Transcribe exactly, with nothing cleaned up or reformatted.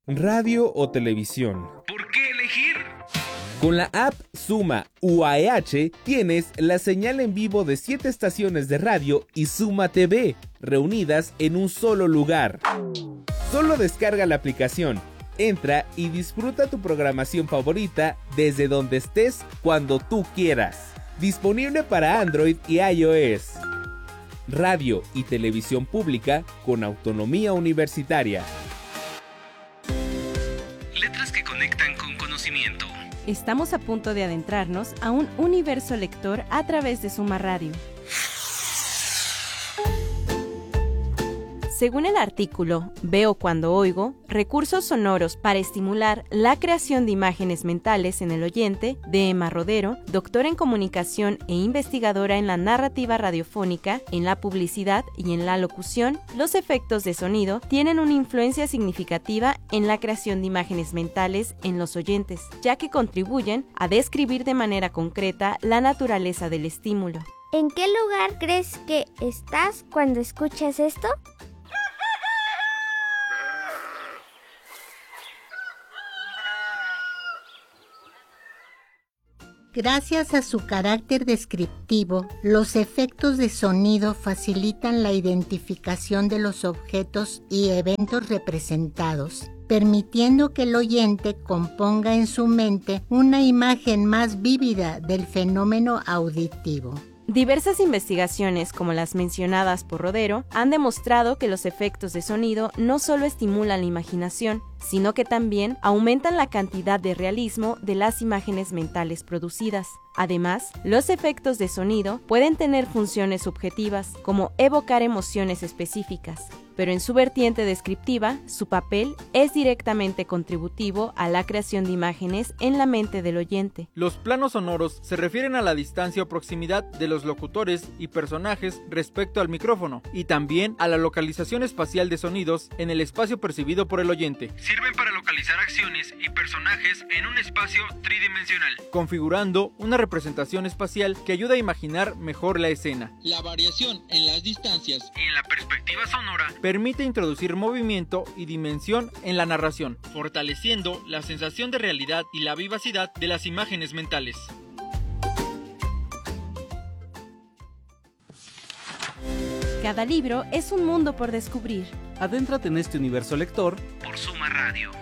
radio o televisión. ¿Por qué elegir? Con la app Suma U A E H tienes la señal en vivo de siete estaciones de radio y Suma T V, reunidas en un solo lugar. Solo descarga la aplicación, entra y disfruta tu programación favorita desde donde estés cuando tú quieras. Disponible para Android y iOS. Radio y televisión pública con autonomía universitaria. Letras que conectan con conocimiento. Estamos a punto de adentrarnos a un universo lector a través de Suma Radio. Según el artículo Veo cuando oigo, recursos sonoros para estimular la creación de imágenes mentales en el oyente, de Emma Rodero, doctora en comunicación e investigadora en la narrativa radiofónica, en la publicidad y en la locución, los efectos de sonido tienen una influencia significativa en la creación de imágenes mentales en los oyentes, ya que contribuyen a describir de manera concreta la naturaleza del estímulo. ¿En qué lugar crees que estás cuando escuchas esto? Gracias a su carácter descriptivo, los efectos de sonido facilitan la identificación de los objetos y eventos representados, permitiendo que el oyente componga en su mente una imagen más vívida del fenómeno auditivo. Diversas investigaciones, como las mencionadas por Rodero, han demostrado que los efectos de sonido no solo estimulan la imaginación, sino que también aumentan la cantidad de realismo de las imágenes mentales producidas. Además, los efectos de sonido pueden tener funciones subjetivas, como evocar emociones específicas, pero en su vertiente descriptiva, su papel es directamente contributivo a la creación de imágenes en la mente del oyente. Los planos sonoros se refieren a la distancia o proximidad de los locutores y personajes respecto al micrófono, y también a la localización espacial de sonidos en el espacio percibido por el oyente. Sirven para localizar acciones y personajes en un espacio tridimensional, configurando una representación espacial que ayuda a imaginar mejor la escena. La variación en las distancias y en la perspectiva sonora permite introducir movimiento y dimensión en la narración, fortaleciendo la sensación de realidad y la vivacidad de las imágenes mentales. Cada libro es un mundo por descubrir. Adéntrate en este universo lector por Suma Radio.